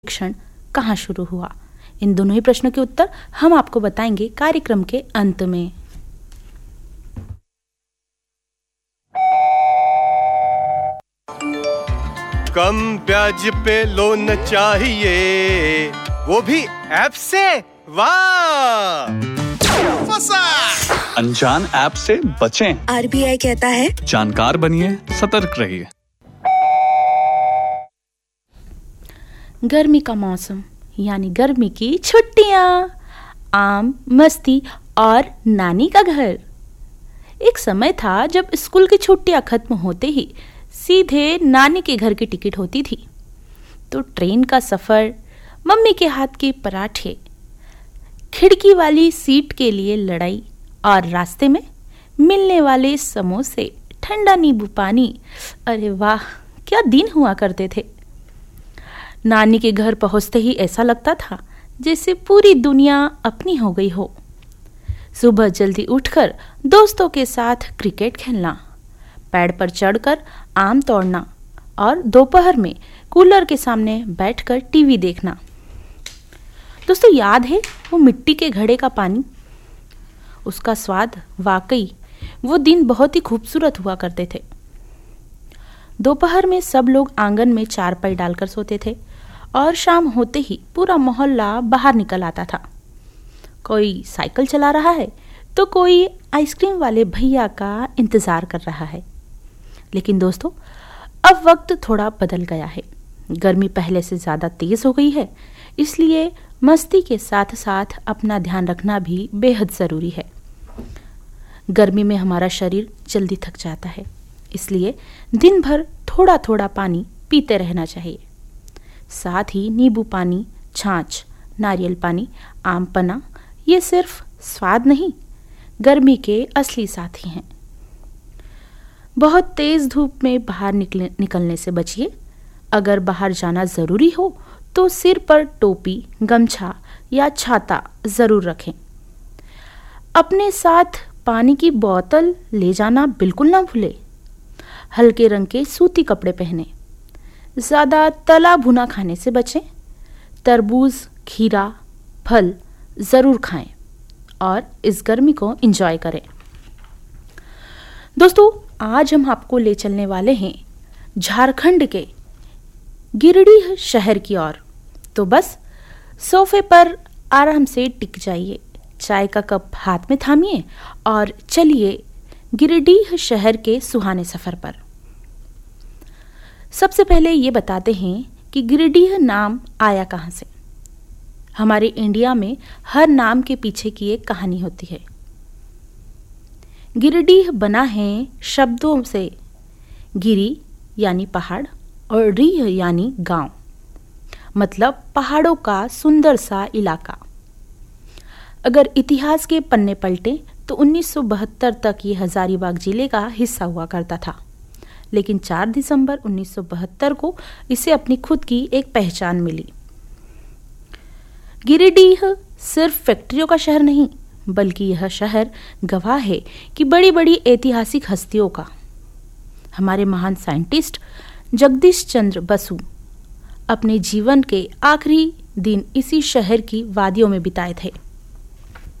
क्षण कहाँ शुरू हुआ? इन दोनों ही प्रश्नों के उत्तर हम आपको बताएंगे कार्यक्रम के अंत में। कम ब्याज पे लोन चाहिए, वो भी ऐप से। वाह, फंसा। अनजान ऐप से बचें। आरबीआई कहता है जानकार बनिए, सतर्क रहिए। गर्मी का मौसम यानी गर्मी की छुट्टियां, आम, मस्ती और नानी का घर। एक समय था जब स्कूल की छुट्टियां खत्म होते ही सीधे नानी के घर की टिकट होती थी। तो ट्रेन का सफर, मम्मी के हाथ के पराठे, खिड़की वाली सीट के लिए लड़ाई और रास्ते में मिलने वाले समोसे, ठंडा नींबू पानी। अरे वाह, क्या दिन हुआ करते थे। नानी के घर पहुंचते ही ऐसा लगता था जैसे पूरी दुनिया अपनी हो गई हो। सुबह जल्दी उठकर दोस्तों के साथ क्रिकेट खेलना, पेड़ पर चढ़कर आम तोड़ना और दोपहर में कूलर के सामने बैठकर टीवी देखना। दोस्तों, याद है वो मिट्टी के घड़े का पानी? उसका स्वाद वाकई वो दिन बहुत ही खूबसूरत हुआ करते थे। दोपहर में सब लोग आंगन में चारपाई डालकर सोते थे और शाम होते ही पूरा मोहल्ला बाहर निकल आता था। कोई साइकिल चला रहा है तो कोई आइसक्रीम वाले भैया का इंतजार कर रहा है। लेकिन दोस्तों, अब वक्त थोड़ा बदल गया है। गर्मी पहले से ज़्यादा तेज हो गई है, इसलिए मस्ती के साथ साथ अपना ध्यान रखना भी बेहद ज़रूरी है। गर्मी में हमारा शरीर जल्दी थक जाता है, इसलिए दिन भर थोड़ा थोड़ा पानी पीते रहना चाहिए। साथ ही नींबू पानी, छाछ, नारियल पानी, आम पन्ना, ये सिर्फ स्वाद नहीं, गर्मी के असली साथी हैं। बहुत तेज धूप में बाहर निकलने से बचिए। अगर बाहर जाना ज़रूरी हो तो सिर पर टोपी, गमछा या छाता ज़रूर रखें। अपने साथ पानी की बोतल ले जाना बिल्कुल ना भूलें। हल्के रंग के सूती कपड़े पहनें। ज़्यादा तला भुना खाने से बचें। तरबूज, खीरा, फल ज़रूर खाएं और इस गर्मी को एंजॉय करें। दोस्तों, आज हम आपको ले चलने वाले हैं झारखंड के गिरिडीह शहर की ओर। तो बस सोफे पर आराम से टिक जाइए, चाय का कप हाथ में थामिए और चलिए गिरिडीह शहर के सुहाने सफ़र पर। सबसे पहले ये बताते हैं कि गिरिडीह नाम आया कहाँ से। हमारे इंडिया में हर नाम के पीछे की एक कहानी होती है। गिरिडीह बना है शब्दों से गिरी यानी पहाड़ और डीह यानी गांव, मतलब पहाड़ों का सुंदर सा इलाका। अगर इतिहास के पन्ने पलटे तो 1972 तक ये हजारीबाग जिले का हिस्सा हुआ करता था, लेकिन 4 दिसंबर 1972 को इसे अपनी खुद की एक पहचान मिली। गिरिडीह सिर्फ फैक्ट्रियों का शहर नहीं, बल्कि यह शहर गवाह है कि बड़ी बड़ी ऐतिहासिक हस्तियों का। हमारे महान साइंटिस्ट जगदीश चंद्र बसु अपने जीवन के आखिरी दिन इसी शहर की वादियों में बिताए थे।